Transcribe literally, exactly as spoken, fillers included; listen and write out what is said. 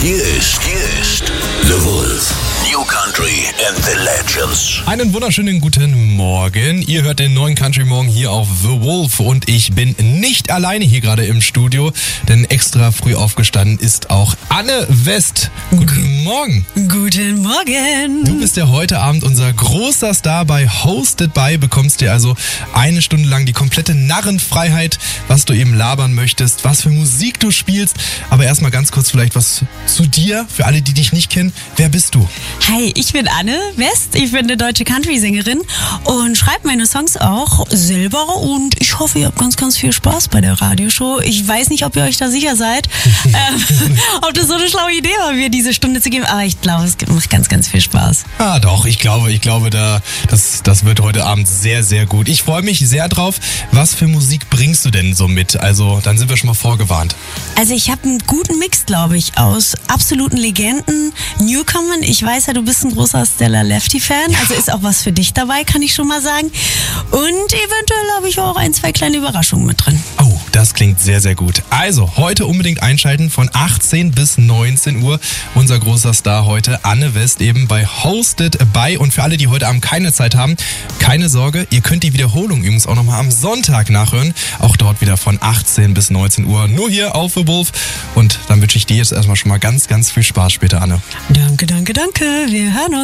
Hier ist, hier ist The Wolf. New Country and the Legends. Einen wunderschönen guten Morgen. Ihr hört den neuen Country Morgen hier auf The Wolf und ich bin nicht alleine hier gerade im Studio, denn extra früh aufgestanden ist auch Anne West. Guten Morgen. Guten Morgen. Du bist ja heute Abend unser großer Star bei Hosted by, bekommst dir also eine Stunde lang die komplette Narrenfreiheit, was du eben labern möchtest, was für Musik du spielst. Aber erstmal ganz kurz vielleicht was zu dir, für alle, die dich nicht kennen. Wer bist du? Hi, ich bin Anne West, ich bin eine deutsche Country-Sängerin und schreibe meine Songs auch selber und ich hoffe, ihr habt ganz, ganz viel Spaß bei der Radioshow. Ich weiß nicht, ob ihr euch da sicher seid, ähm, ob das so eine schlaue Idee war, mir diese Stunde zu geben, aber ich glaube, es macht ganz, ganz viel Spaß. Ah doch, ich glaube, ich glaube, da, das, das wird heute Abend sehr, sehr gut. Ich freue mich sehr drauf. Was für Musik bringst du denn so mit? Also, dann sind wir schon mal vorgewarnt. Also ich habe einen guten Mix, glaube ich, aus absoluten Legenden, Newcomern. Ich weiß ja, du bist ein großer Stella Lefty-Fan, ja. Also ist auch was für dich dabei, kann ich schon mal sagen. Und eventuell habe ich auch ein, zwei kleine Überraschungen mit drin. Oh, das klingt sehr, sehr gut. Also, heute unbedingt einschalten von achtzehn bis neunzehn Uhr. Unser großer Star heute, Anne West, eben bei Hosted by. Und für alle, die heute Abend keine Zeit haben, keine Sorge, ihr könnt die Wiederholung übrigens auch nochmal am Sonntag nachhören. Auch dort wieder von achtzehn bis neunzehn Uhr. Nur hier auf The Wolf. Und dann wünsche ich dir jetzt erstmal schon mal ganz, ganz viel Spaß später, Anne. Danke, danke, danke. Wir hören uns.